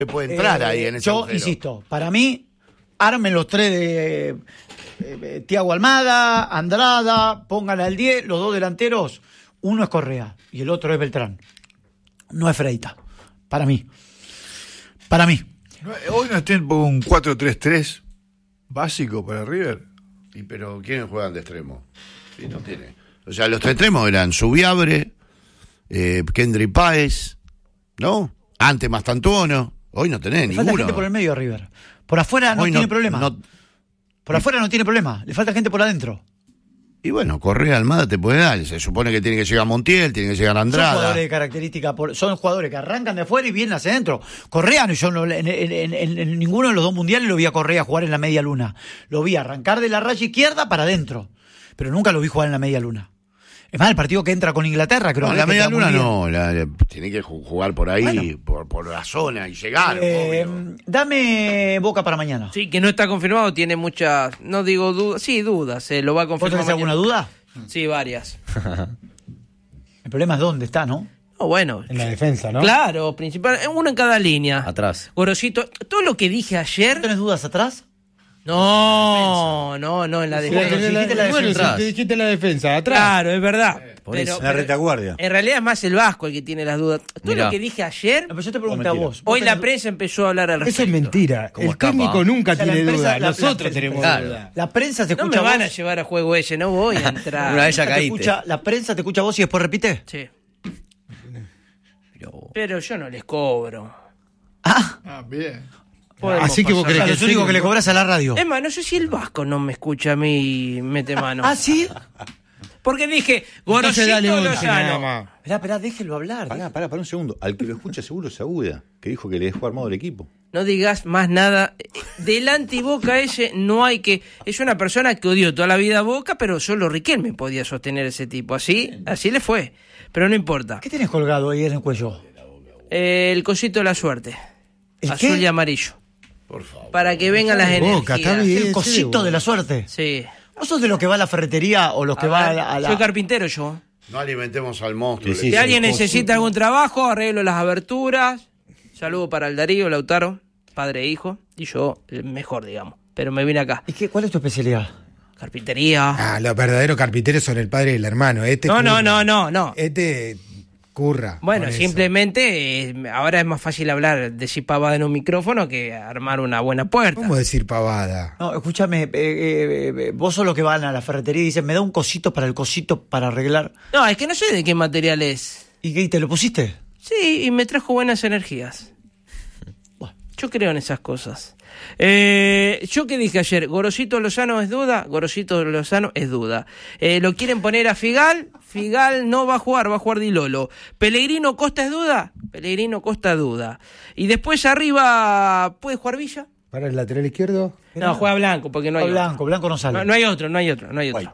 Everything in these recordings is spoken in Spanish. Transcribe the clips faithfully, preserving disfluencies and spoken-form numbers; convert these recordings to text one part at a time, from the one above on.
puede entrar eh, ahí en ese Yo agujero. insisto, para mí, armen los tres de eh, eh, Thiago Almada, Andrada, pónganle al diez, los dos delanteros, uno es Correa y el otro es Beltrán. No es Freita, para mí. Para mí. No, hoy no está un cuatro tres tres básico para River. Y pero ¿quiénes juegan de extremo? Sí, no tiene. O sea, los tres extremos eran Subiabre, eh, Kendry Páez, ¿no? Antes Mastantuono. Hoy no tenés Le falta ninguno. gente por el medio a River. Por afuera no Hoy tiene problema. no- Por afuera no tiene problema. Le falta gente por adentro. Y bueno, Correa Almada te puede dar. Se supone que tiene que llegar Montiel, tiene que llegar Son Andrada. jugadores de característica, por- son jugadores que arrancan de afuera y vienen hacia adentro. Correa, no, yo no, en, en- en- en- en ninguno de los dos mundiales lo vi a Correa jugar en la media luna. Lo vi arrancar de la raya izquierda para adentro. Pero nunca lo vi jugar en la media luna. Es más, el partido que entra con Inglaterra, creo No, que la que media entra muy luna bien. no, la- la- tiene que ju- jugar por ahí, Bueno. por, por la zona y llegar. Eh, obvio. dame Boca para mañana. Sí, que no está confirmado, tiene muchas, no digo dudas, sí, dudas, se lo va a ¿Vos confirmar tenés alguna mañana. duda? Sí, varias. El problema es dónde está, ¿no? Oh, bueno. En la defensa, ¿no? Claro, principal, uno en cada línea. Atrás. Gorosito, todo lo que dije ¿No ayer. tenés dudas atrás? No, no, no, en la Sí, defensa. tenés dijiste la bueno, defensa. si te dijiste la defensa, atrás. Claro, es verdad. Por Pero- eso. La pero retaguardia. en realidad es más el Vasco el que tiene las dudas. Todo Mirá. lo que dije ayer, No, pero yo te pregunté No, a mentira. vos. ¿Vos hoy la tenés- prensa empezó a hablar al Eso respecto. es mentira. ¿Cómo El escapa? técnico nunca O sea, la tiene empresa- duda. la- Nosotros la- tenemos claro. duda. La prensa te No escucha me van vos. a llevar a juego ese, no voy a entrar. Una vez ya te caíste. escucha- la prensa te escucha a vos y después repite. Sí. Pero- Pero yo no les cobro. Ah, Ah, bien. Podemos Así que vos o pasar. sea, crees los únicos que le cobras a la radio. Es más, no sé si el Vasco no me escucha a mí y mete mano. Ah, ¿sí? Porque dije, Entonces dale Gorosito once nada Lozano. más. Esperá, esperá, déjelo hablar. Pará, pará, pará un segundo. Al que lo escucha seguro es Aguda, que dijo que le dejó armado el equipo. No digas más nada. Delante y Boca ese no hay que... Es una persona que odió toda la vida a Boca, pero solo Riquelme podía sostener ese tipo. Así, así le fue. Pero no importa. ¿Qué tenés colgado ahí en el cuello? Eh, el cosito de la suerte. ¿El Azul qué? y amarillo. Por favor. Para que vengan las Boca, está energías. bien. El sí, cosito bueno. de la suerte. Sí. ¿Vos sos de los que va a la ferretería o los que A va a ver, la... a la- Soy carpintero yo. No alimentemos al monstruo. Sí, le- sí, Si alguien cosito. necesita algún trabajo, arreglo las aberturas. Saludo para el Darío, Lautaro, padre e hijo. Y yo, el mejor, digamos. Pero me vine acá. ¿Y qué, cuál es tu especialidad? Carpintería. Ah, los verdaderos carpinteros son el padre y el hermano. Este No, no, curra. no, no, no. Este curra. Bueno, con eso. simplemente eh, ahora es más fácil hablar, decir pavada en un micrófono que armar una buena puerta. ¿Cómo decir pavada? No, escúchame, eh, eh, eh, vos sos los que van a la ferretería y dicen, me da un cosito para el cosito para arreglar. No, es que no sé de qué material es. ¿Y qué? ¿Y te lo pusiste? Sí, y me trajo buenas energías. Bueno, yo creo en esas cosas. Eh, yo que dije ayer, Gorosito Lozano es duda, Gorosito Lozano es duda. Eh, lo quieren poner a Figal, Figal no va a jugar, va a jugar Di Lolo. Pellegrino Costa es duda, Pellegrino Costa duda. Y después arriba, ¿puede jugar Villa? ¿Para el lateral izquierdo? No, juega Blanco, porque no hay Blanco, otro. Blanco no sale. No, no hay otro, no hay otro, no hay otro. White.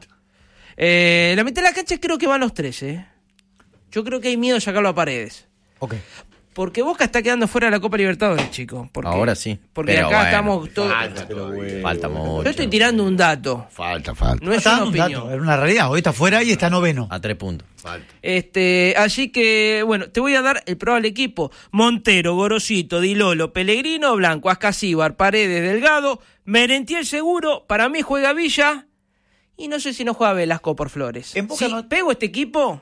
Eh, la mitad de la cancha creo que van los tres, ¿eh? Yo creo que hay miedo de sacarlo a Paredes. Ok. Porque Boca está quedando fuera de la Copa Libertadores, chicos. Porque, Ahora sí. Porque Pero acá bueno, estamos todos... Falta todavía. Falta mucho. Yo estoy tirando un dato, Falta, falta. no es Está una dando un opinión. dato, era una realidad. Hoy está fuera y está noveno. A tres puntos. falta. Este, así que, bueno, te voy a dar el probable equipo. Montero, Gorosito, Di Lolo, Pellegrino, Blanco, Ascasíbar, Paredes, Delgado, Merentiel seguro, para mí juega Villa, y no sé si no juega Velasco por Flores. En Boca Si no- pego este equipo,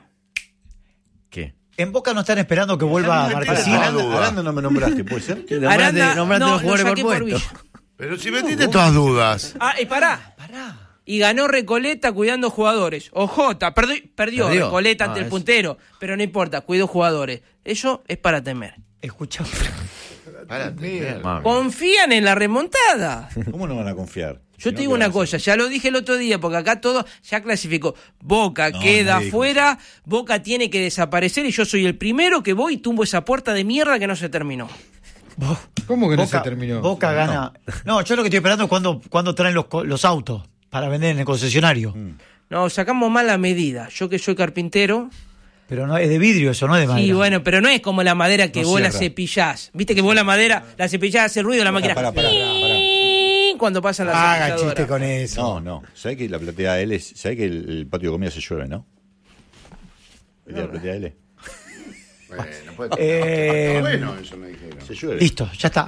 ¿Qué? En Boca no están esperando que vuelva Marquesín. Aranda, Aranda no me nombraste, ¿puede ser? Nombrate, Aranda, nombrate no, los jugadores lo por saqué por puesto. Villa. Pero si metiste todas dudas. Ah, y pará. Y ganó Recoleta cuidando jugadores. Ojota, perdi- perdió, Perdió. Recoleta ante Ah, el eso. puntero, pero no importa, cuidó jugadores. Eso es para temer. Escucha. Párate. Mami. Confían en la remontada. ¿Cómo no van a confiar? Yo Si te no, digo ¿qué una van a cosa, ya lo dije el otro día, porque acá todo ya clasificó. Boca No, queda nadie dijo afuera, Boca tiene que desaparecer y yo soy el primero que voy y tumbo esa puerta de mierda que no se terminó. ¿Cómo que no Boca, se terminó? Boca gana. No, yo lo que estoy esperando es cuando, cuando traen los, co- los autos para vender en el concesionario. No, sacamos mal la medida. Yo que soy carpintero. Pero no es de vidrio eso, no es de madera. Sí, bueno, pero no es como la madera que No vos la cierra. cepillás. Viste que vos la madera, la cepillás, hace ruido la máquina. Pará, pará, pará, pará. Cuando pasa la Haga cepilladora. chiste con eso. No, no. ¿Sabés que la platea L es, ¿sabés que el, el patio de comida se llueve, no? ¿El de la platea L? Bueno, pues, Eh, está bueno, eso me dijeron. Se llueve. Listo, ya está.